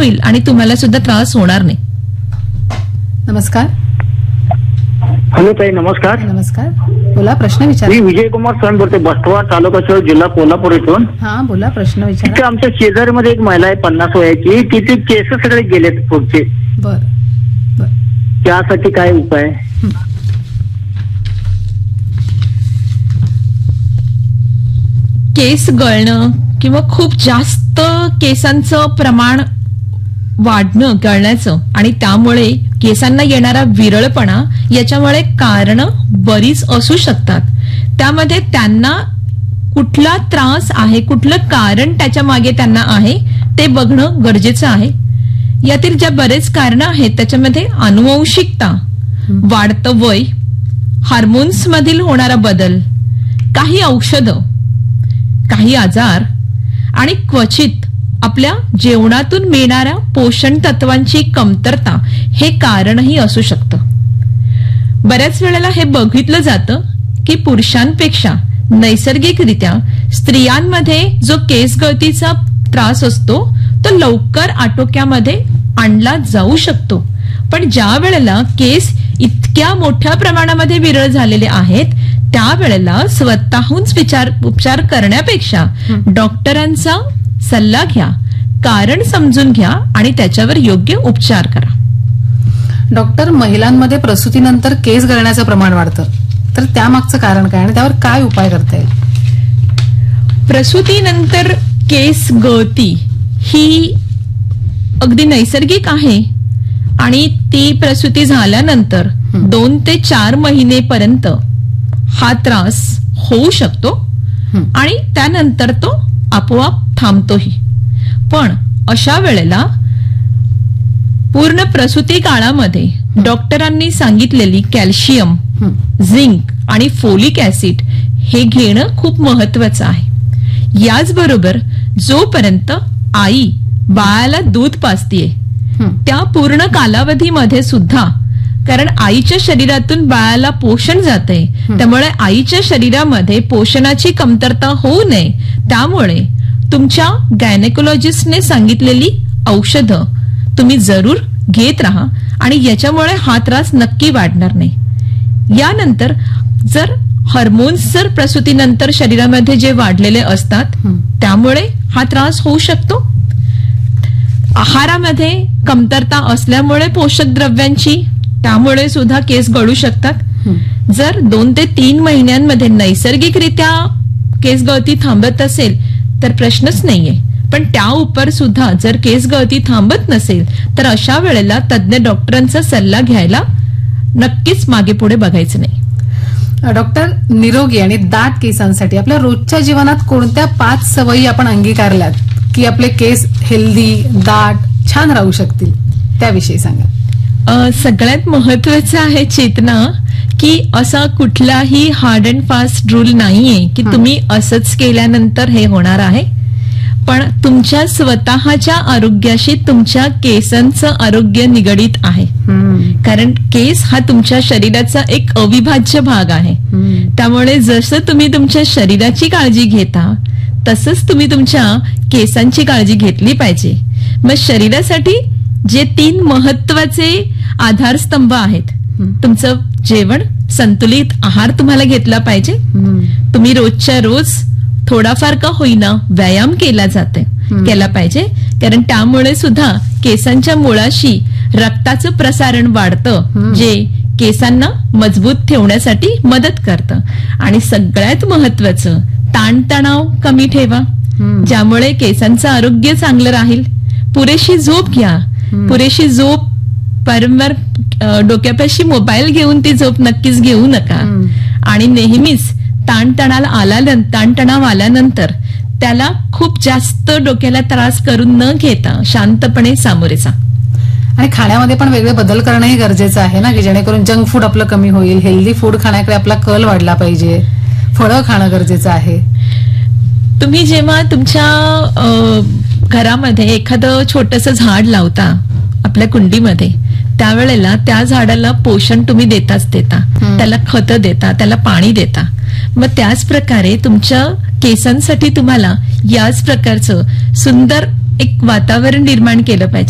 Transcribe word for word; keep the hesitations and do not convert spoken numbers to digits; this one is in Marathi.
होईल आणि तुम्हाला सुद्धा त्रास होणार नाही. नमस्कार. हॅलो ताई, नमस्कार. नमस्कार, बोला, प्रश्न विचारा. मी विजयकुमार सण बोलते, बस्तवा तालुका शहर जिल्हा कोल्हापूर इथून. हा बोला, प्रश्न विचारा. तिथे आमच्या शेजारीमध्ये एक महिला आहे पन्नास वयाची, तिथे केस सगळे गेलेत पुढचे. बर बर त्यासाठी काय उपाय? केस गळणं किंवा खूप जास्त केसांचं प्रमाण वाढणं, गळण्याचं आणि त्यामुळे केसांना येणारा विरळपणा, याच्यामुळे कारण बरीच असू शकतात. त्यामध्ये त्यांना कुठला त्रास आहे, कुठलं कारण त्याच्या मागे त्यांना आहे ते बघणं गरजेचं आहे. यातील ज्या बरेच कारणं आहेत त्याच्यामध्ये अनुवंशिकता, वाढतं वय, हार्मोन्स मधील होणारा बदल, काही औषधं, काही आजार आणि क्वचित आपल्या जेवणातून मिळणाऱ्या पोषण तत्वांची कमतरता हे कारणही असू शकतं. बऱ्याच वेळेला हे बघितलं जातं की पुरुषांपेक्षा नैसर्गिकरित्या स्त्रियांमध्ये जो केस गळतीचा त्रास असतो तो लवकर आटोक्यामध्ये आणला जाऊ शकतो. पण ज्या वेळेला केस इतक्या मोठ्या प्रमाणामध्ये विरळ झालेले आहेत त्यावेळेला स्वतःहून विचार उपचार करण्यापेक्षा डॉक्टरांचा सल्ला घ्या, कारण समजून घ्या आणि त्याच्यावर योग्य उपचार करा. डॉक्टर, महिलांमध्ये प्रसूतीनंतर केस गळण्याचं प्रमाण वाढतं, तर त्यामागचं कारण काय आणि त्यावर काय उपाय करता येईल? प्रसूतीनंतर केस गळती ही अगदी नैसर्गिक आहे आणि ती प्रसूती झाल्यानंतर दोन ते चार महिनेपर्यंत हा त्रास होऊ शकतो आणि त्यानंतर तो आपोआप थांबतोही. पण अशा वेळेला पूर्ण प्रसूती काळामध्ये डॉक्टरांनी सांगितलेली कॅल्शियम, झिंक आणि फोलिक ऍसिड हे घेणं खूप महत्वाचं आहे. याचबरोबर जोपर्यंत आई बाळाला दूध पाजतीये त्या पूर्ण कालावधीमध्ये सुद्धा, कारण आईच्या शरीरातून बाळाला पोषण जाते, त्यामुळे आईच्या शरीरामध्ये पोषणाची कमतरता होऊ नये त्यामुळे तुमच्या गायनेकोलॉजिस्टने सांगितलेली औषधं तुम्ही जरूर घेत राहा आणि याच्यामुळे हा त्रास नक्की वाढणार नाही. यानंतर जर हार्मोन्स जर प्रसूतीनंतर शरीरामध्ये जे वाढलेले असतात त्यामुळे हा त्रास होऊ शकतो. आहारामध्ये कमतरता असल्यामुळे पोषक द्रव्यांची, त्यामुळे सुद्धा केस गळू शकतात. जर दोन ते तीन महिन्यांमध्ये नैसर्गिकरित्या केस गळती थांबत असेल तर प्रश्नच नाहीये. पण त्या उपर सुद्धा जर केस गळती थांबत नसेल तर अशा वेळेला तज्ञ डॉक्टरांचा सल्ला घ्यायला नक्कीच मागे पुढे बघायचं नाही. डॉक्टर, निरोगी आणि दाट केसांसाठी आपल्या रोजच्या जीवनात कोणत्या पाच सवयी आपण अंगीकारल्यात की आपले केस हेल्दी, दाट, छान राहू शकतील, त्याविषयी सांगा. सगळ्यात महत्वाचं आहे चेतना की असा कुठलाही हार्ड अँड फास्ट रूल नाहीये की तुम्ही असंच केल्यानंतर हे होणार आहे. पण तुमच्या स्वतःच्या आरोग्याशी तुमच्या केसांचं आरोग्य निगडीत आहे. कारण केस हा तुमच्या शरीराचा एक अविभाज्य भाग आहे. त्यामुळे जसं तुम्ही तुमच्या शरीराची काळजी घेता तसंच तुम्ही तुमच्या केसांची काळजी घेतली पाहिजे. मग शरीरासाठी जे तीन महत्वाचे आधारस्तंभ आहेत, तुमचं जेवण, संतुलित आहार तुम्हाला घेतला पाहिजे. तुम्ही रोजच्या रोज थोडाफार का होईना व्यायाम केला जाते केला पाहिजे, कारण त्यामुळे सुद्धा केसांच्या मुळाशी रक्ताचं प्रसारण वाढतं जे केसांना मजबूत ठेवण्यासाठी मदत करतं. आणि सगळ्यात महत्वाचं, ताणतणाव कमी ठेवा ज्यामुळे केसांचं आरोग्य चांगलं राहील. पुरेशी झोप घ्या. पुरेशी झोप, वारंवार डोक्यापाशी मोबाईल घेऊन ती झोप नक्कीच घेऊ नका. आणि नेहमीच ताणतणाव आला ताणतणाव आल्यानंतर त्याला खूप जास्त डोक्याला त्रास करून न घेता शांतपणे सामोरे जा. आणि खाण्यामध्ये पण वेगळे बदल करणंही गरजेचं आहे ना, की जेणेकरून जंक फूड आपलं कमी होईल. हेल्दी फूड खाण्याकडे आपला कल वाढला पाहिजे. फळं खाणं गरजेचं आहे. तुम्ही जेव्हा तुमच्या घरामध्ये एखादं छोटंसं झाड लावता आपल्या कुंडीमध्ये, त्यावेळेला त्या झाडाला पोषण तुम्ही देताच देता, त्याला खतं देता, त्याला पाणी देता. मग त्याच प्रकारे तुमच्या केसांसाठी तुम्हाला याच प्रकारचं सुंदर एक वातावरण निर्माण केलं पाहिजे.